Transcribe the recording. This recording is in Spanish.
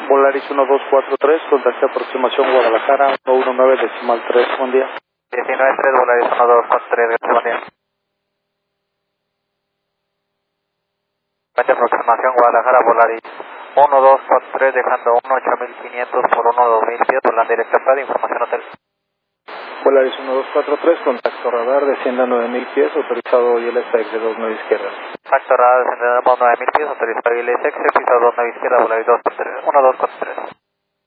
Volaris 1243, contacto aproximación Guadalajara 119.3, buen día. 19-3, Volaris 1243, gracias, buen día. Aproximación Guadalajara, Volaris 1243, dejando 18500 por 12000 pies, volando directa a información hotel. Volaris 1243, contacto radar, descienda a 9000 pies, autorizado ILSX de 29 izquierda. Contacto radar, descienda a 9000 pies, autorizado ILSX, pisado 29 izquierda, Volaris 1243.